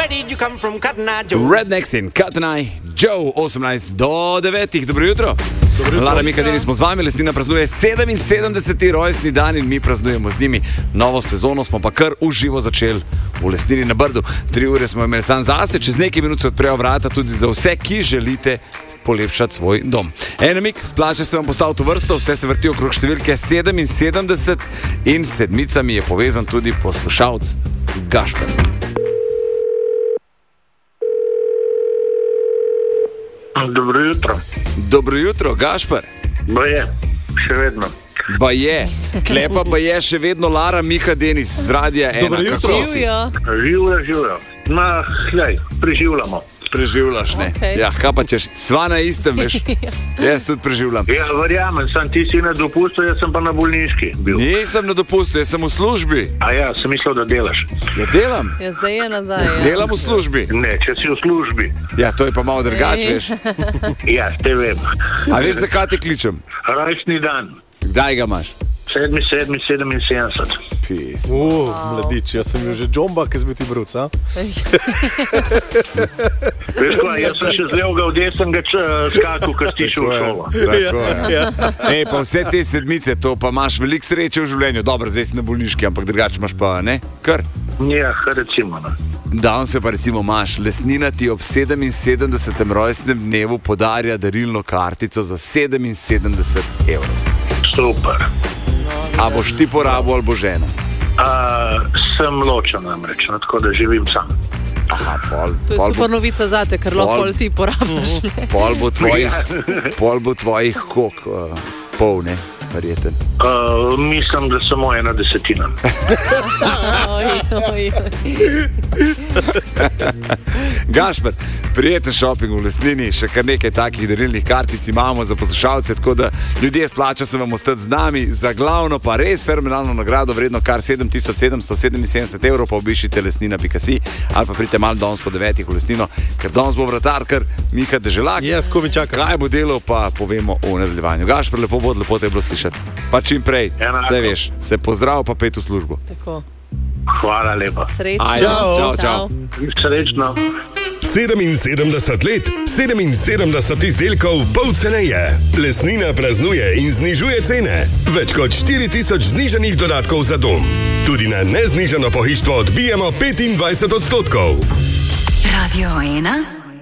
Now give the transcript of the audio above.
Where did you come from, Cotton Eye Joe? Rednecks in Cotton Eye Joe, 18 do 9. Dobro jutro. Lara Mikadini smo z vami, Lesnina praznuje 77. rojstni dan in mi praznujemo z njimi. Novo sezono smo pa kar uživo začeli v Lesnini na Brdu. 3 ure smo imeli sam zase, čez nekaj minut se odprejo vrata tudi za vse, ki želite polepšati svoj dom. Enemik, splača se vam postaviti v vrsto, vse se vrti okrog številke 77 in s sedmicami je povezan tudi poslušalec Gašper. Dobro jutro. Dobro jutro, Gašper. Baje, še vedno. Baje, klepa pa je še vedno Lara Mikadini z Radia 1. Dobro jutro. Živijo. Ma, hljaj, preživljamo. Preživljaš, ne? Okay. Ja, kaj pa češ? Sva na istem, veš? Jaz tudi preživljam. Ja, verjamem, sam ti si na dopustu, jaz sem pa na bolniški bil. Nisem na dopustu, jaz sem v službi. A ja, sem mislil, da delaš. Ja, delam. Ja, zdaj je nazaj. Ja. Delam v službi. Ne, če si v službi. Ja, to je pa malo drugače, veš. Ja, te vem. A veš, zakaj te kličem? Rojstni dan. Kdaj ga imaš? 7.7.77. Pis. Mladič, jaz sem bil že džomba, ki zbiti bruca. Veš kaj, jaz sem še z levega v desnega skakal, ko si šel v šolo. Tako je. Ej, pa vse te sedmice, to pa imaš veliko sreče v življenju. Dobro, zdaj si na bolniški, ampak drugače imaš pa, ne? Kar? Ja, recimo, ne. Danes se pa recimo imaš, Lesnina ti ob 77. rojstnem dnevu podarja darilno kartico za 77 evrov. Super. A boš ti porabil ali bo žena? Sem ločen namreč, tako da živim sam. Aha, pol. To je super novica zate, ker lahko ti porabiš. Pol bo tvojih kok, pol, ne? Verjeten. Mislim, da samo 1/10. Gašper, prijeten shopping v Lesnini, še kar nekaj takih darilnih kartic imamo za poslušalce, tako da ljudje splača se vam ostati z nami, za glavno pa res fenomenalno nagrado vredno kar 7777 evrov, pa obiščite lesnina.si ali pa pridite malo danes po 9 v Lesnino, ker danes bo vratar, kar Miha Deželak. Jaz, ko mi čakam. Kaj bo delo, pa povemo v nadaljevanju. Gašper, lepo te je bilo slišati. Pa čim prej, vse veš, se pozdrav pa pet v službo. Tako. Hvala lepa. Srečno. Čau. Srečno. 77 let, 77 izdelkov pol ceneje. Lesnina praznuje in znižuje cene. Več kot 4000 znižanih dodatkov za dom. Tudi na neznižano pohištvo odbijemo 25%. Radio 1